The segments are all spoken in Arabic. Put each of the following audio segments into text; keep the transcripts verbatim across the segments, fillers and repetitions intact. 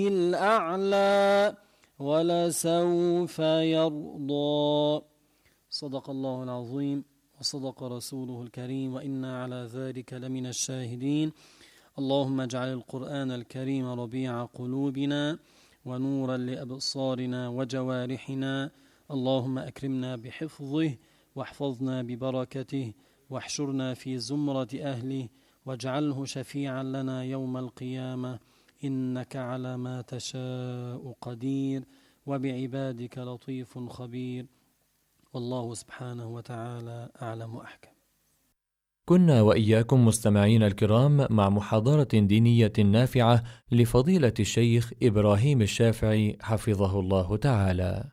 الأعلى ولسوف يرضى. صدق الله العظيم وصدق رسوله الكريم وإنا على ذلك لمن الشاهدين. اللهم اجعل القرآن الكريم ربيع قلوبنا ونورا لأبصارنا وجوارحنا. اللهم أكرمنا بحفظه واحفظنا ببركته واحشرنا في زمرة أهله واجعله شفيعا لنا يوم القيامة إنك على ما تشاء قدير وبعبادك لطيف خبير والله سبحانه وتعالى أعلم وأحكم. كنا وإياكم مستمعين الكرام مع محاضرة دينية نافعة لفضيلة الشيخ إبراهيم الشافعي حفظه الله تعالى.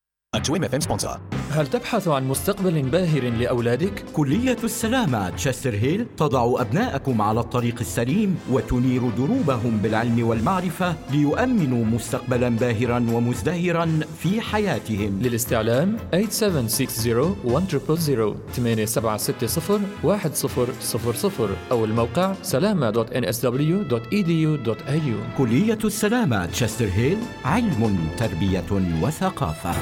هل تبحث عن مستقبل باهر لأولادك؟ كلية السلامة تشستر هيل تضع أبناءكم على الطريق السليم وتنير دروبهم بالعلم والمعرفة ليؤمنوا مستقبلا باهرا ومزدهرا في حياتهم. للاستعلام ثمانية سبعة ستة صفر واحد صفر صفر ثمانية سبعة ستة صفر واحد صفر صفر صفر أو الموقع سلامة دوت إن إس دبليو دوت إي دي يو دوت إيه يو. كلية السلامة تشستر هيل، علم، تربية وثقافة.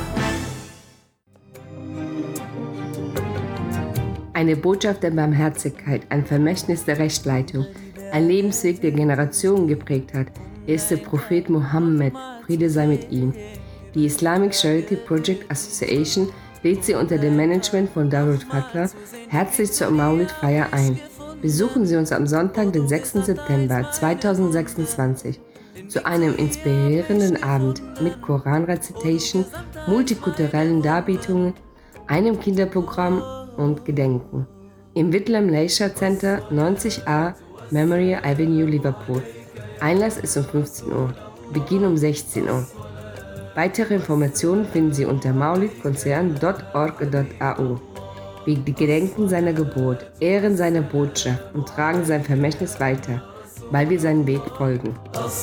Eine Botschaft der Barmherzigkeit, ein Vermächtnis der Rechtleitung, ein Lebensweg, der Generationen geprägt hat. Er ist der Prophet Mohammed, Friede sei mit ihm. Die Islamic Charity Project Association lädt Sie unter dem Management von Darul Fadla herzlich zur Maulid-Feier ein. Besuchen Sie uns am Sonntag, den sechsten September zweitausendsechsundzwanzig, zu einem inspirierenden Abend mit Koran-Rezitation, multikulturellen Darbietungen, einem Kinderprogramm und Gedenken. Im Whitlam Leisure Center neunzig a Memory Avenue, Liverpool. Einlass ist um fünfzehn Uhr, Beginn um sechzehn Uhr. Weitere Informationen finden Sie unter maulidkonzern punkt org punkt a u. Wir gedenken seiner Geburt, ehren seine Botschaft und tragen sein Vermächtnis weiter, weil wir seinen Weg folgen.